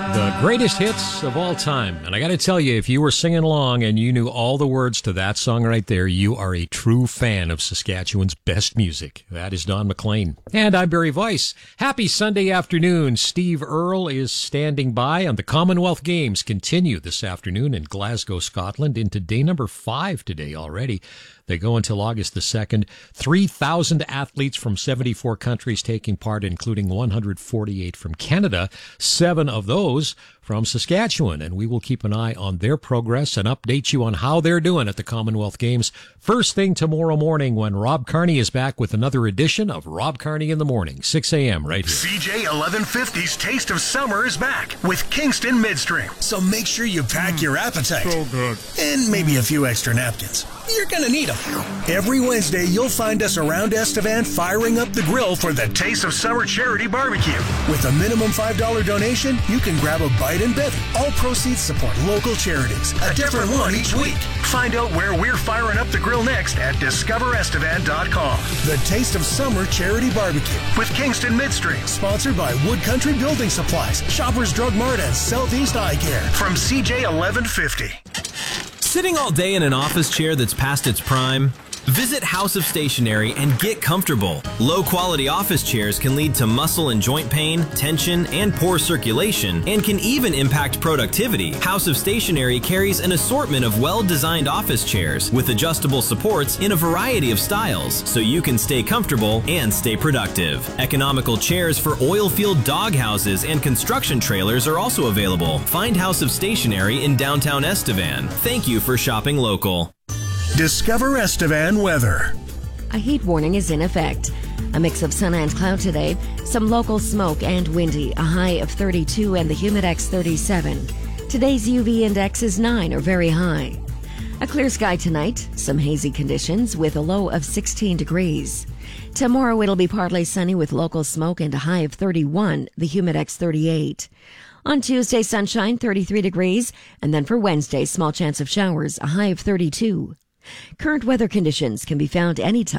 The greatest hits of all time. And I got to tell you, if you were singing along and you knew all the words to that song right there, you are a true fan of Saskatchewan's best music. That is Don McLean. And I'm Barry Weiss. Happy Sunday afternoon. Steve Earle is standing by, and the Commonwealth Games continue this afternoon in Glasgow, Scotland, into day number 5 today already. They go until August the 2nd. 3,000 athletes from 74 countries taking part, including 148 from Canada, 7 of those from Saskatchewan. And we will keep an eye on their progress and update you on how they're doing at the Commonwealth Games first thing tomorrow morning when Rob Carney is back with another edition of Rob Carney in the Morning, 6 a.m. right here. CJ 1150's Taste of Summer is back with Kingston Midstream. So make sure you pack your appetite. So good. And maybe a few extra napkins. You're going to need them. Every Wednesday, you'll find us around Estevan firing up the grill for the Taste of Summer Charity Barbecue. With a minimum $5 donation, you can grab a bite and bevy. All proceeds support local charities. A different one each week. Find out where we're firing up the grill next at discoverestevan.com. The Taste of Summer Charity Barbecue with Kingston Midstream. Sponsored by Wood Country Building Supplies, Shoppers Drug Mart, and Southeast Eye Care. From CJ 1150. Sitting all day in an office chair that's past its prime? Visit House of Stationery and get comfortable. Low-quality office chairs can lead to muscle and joint pain, tension, and poor circulation, and can even impact productivity. House of Stationery carries an assortment of well-designed office chairs with adjustable supports in a variety of styles, so you can stay comfortable and stay productive. Economical chairs for oil-field doghouses and construction trailers are also available. Find House of Stationery in downtown Estevan. Thank you for shopping local. Discover Estevan weather. A heat warning is in effect. A mix of sun and cloud today, some local smoke and windy, a high of 32 and the humidex 37. Today's UV index is 9 or very high. A clear sky tonight, some hazy conditions with a low of 16 degrees. Tomorrow it'll be partly sunny with local smoke and a high of 31, the humidex 38. On Tuesday, sunshine, 33 degrees, and then for Wednesday, small chance of showers, a high of 32. Current weather conditions can be found anytime